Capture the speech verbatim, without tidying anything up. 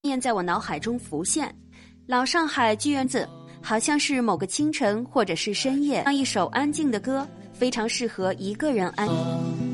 面在我脑海中浮现。老上海剧院子，好像是某个清晨或者是深夜，唱一首安静的歌，非常适合一个人安。